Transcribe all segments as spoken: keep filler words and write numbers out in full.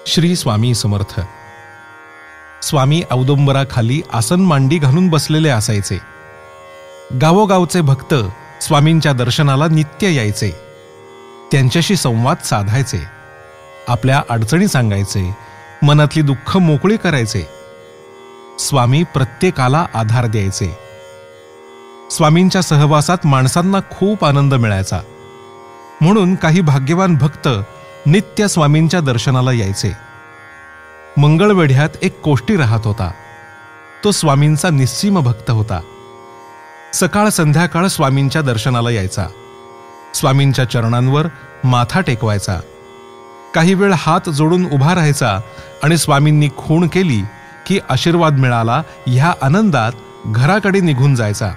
श्री स्वामी समर्थ. स्वामी औदुंबराखाली आसन मांडी घालून बसलेले असायचे. गावोगावचे भक्त स्वामींच्या दर्शनाला नित्य यायचे. त्यांच्याशी संवाद साधायचे, आपल्या अडचणी सांगायचे, मनातली दुःख मोकळी करायचे. स्वामी प्रत्येकाला आधार द्यायचे. स्वामींच्या सहवासात माणसांना खूप आनंद मिळायचा. म्हणून काही भाग्यवान भक्त नित्य स्वामींच्या दर्शनाला यायचे. मंगळवेढ्यात एक कोष्टी राहत होता. तो स्वामींचा निस्सीम भक्त होता. सकाळ संध्याकाळ स्वामींच्या दर्शनाला यायचा. स्वामींच्या चरणांवर माथा टेकवायचा. काही वेळ हात जोडून उभा राहायचा आणि स्वामींनी खूण केली की आशीर्वाद मिळाला ह्या आनंदात घराकडे निघून जायचा.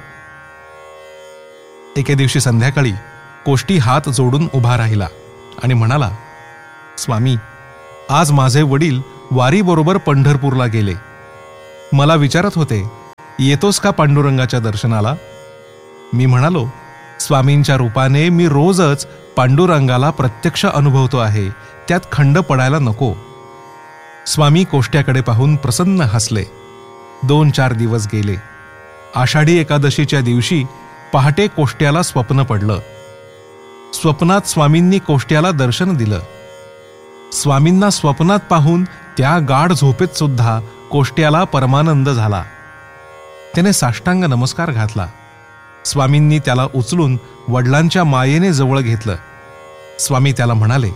एके दिवशी संध्याकाळी कोष्टी हात जोडून उभा राहिला आणि म्हणाला, स्वामी, आज माझे वडील वारीबरोबर पंढरपूरला गेले. मला विचारत होते, येतोस का पांडुरंगाच्या दर्शनाला? मी म्हणालो, स्वामींच्या रूपाने मी रोजच पांडुरंगाला प्रत्यक्ष अनुभवतो आहे, त्यात खंड पडायला नको. स्वामी कोष्ट्याकडे पाहून प्रसन्न हसले. दोन चार दिवस गेले. आषाढी एकादशीच्या दिवशी पहाटे कोष्ट्याला स्वप्न पडलं. स्वप्नात स्वामींनी कोष्ट्याला दर्शन दिलं. स्वामींना स्वप्नात पाहून त्या गाढ झोपेत सुद्धा कोष्ट्याला परमानंद झाला. त्याने साष्टांग नमस्कार घातला. स्वामींनी त्याला उचलून वडिलांच्या मायेने जवळ घेतलं. स्वामी त्याला म्हणाले,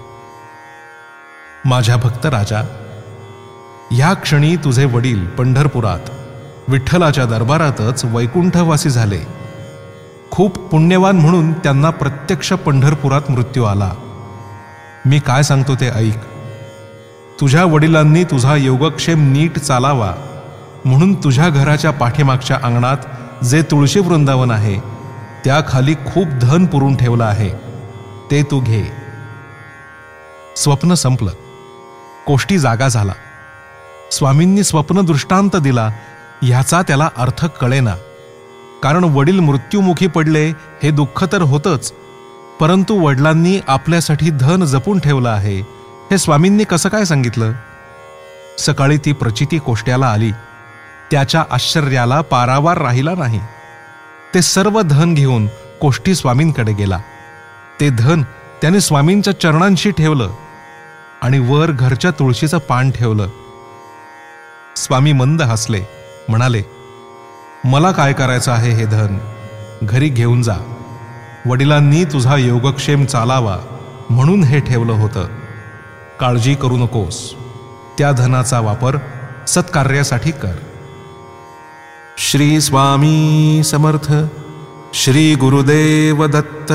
माझ्या भक्त राजा, ह्या क्षणी तुझे वडील पंढरपुरात विठ्ठलाच्या दरबारातच वैकुंठवासी झाले. खूप पुण्यवान म्हणून त्यांना प्रत्यक्ष पंढरपुरात मृत्यू आला. मी काय सांगतो ते ऐक. तुझ्या वडिलांनी तुझा योगक्षेम नीट चालावा म्हणून तुझ्या घराच्या पाठीमागच्या अंगणात जे तुळशी वृंदावन आहे त्याखाली खूप धन पुरून ठेवलं आहे, ते तू घे. स्वप्न संपलं. कोष्टी जागा झाला. स्वामींनी स्वप्न दृष्टांत दिला ह्याचा त्याला अर्थ कळेना. कारण वडील मृत्युमुखी पडले हे दुःख तर होतच, परंतु वडिलांनी आपल्यासाठी धन जपून ठेवलं आहे हे स्वामींनी कसं काय सांगितलं? सकाळी ती प्रचिती कोष्ट्याला आली. त्याच्या आश्चर्याला पारावार राहिला नाही. ते सर्व धन घेऊन कोष्टी स्वामींकडे गेला. ते धन त्याने स्वामींच्या चरणांशी ठेवलं आणि वर घरच्या तुळशीचं पान ठेवलं. स्वामी मंद हसले, म्हणाले, मला काय करायचं आहे हे धन? घरी घेऊन जा. वडिलांनी तुझा योगक्षेम चालावा म्हणून हे ठेवलं होतं. काळजी करू नकोस. त्या धनाचा वापर सत्कार्यासाठी कर. श्री स्वामी समर्थ. श्री गुरुदेव दत्त.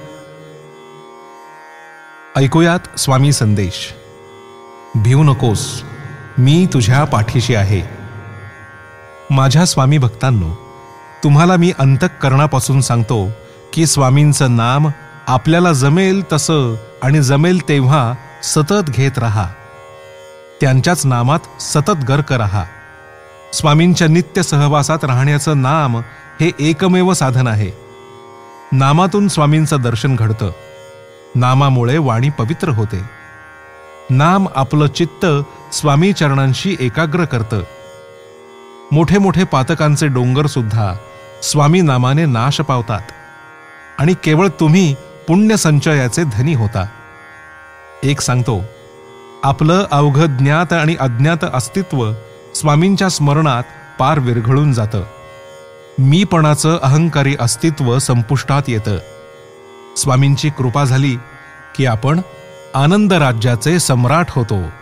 ऐकूयात स्वामी संदेश. भिवू नकोस, मी तुझ्या पाठीशी आहे. माझ्या स्वामी भक्तांनो, तुम्हाला मी अंतःकरणापासून सांगतो की स्वामींचं नाम आपल्याला जमेल तसं आणि जमेल तेव्हा सतत घेत राहा. त्यांच्याच नामात सतत गर्क राहा. स्वामींच्या नित्य सहवासात राहण्याचं नाम हे एकमेव साधन आहे. नामातून स्वामींचं दर्शन घडतं. नामामुळे वाणी पवित्र होते. नाम आपलं चित्त स्वामी चरणांशी एकाग्र करतं. मोठे मोठे पातकांचे डोंगर सुद्धा स्वामी नामाने नाश पावतात आणि केवळ तुम्ही पुण्य संचयाचे धनी होता. एक सांगतो, आपलं अवघं ज्ञात आणि अज्ञात अस्तित्व स्वामींच्या स्मरणात पार विरघळून जातं. मीपणाचं अहंकारी अस्तित्व संपुष्टात येतं. स्वामींची कृपा झाली की आपण आनंद राज्याचे सम्राट होतो.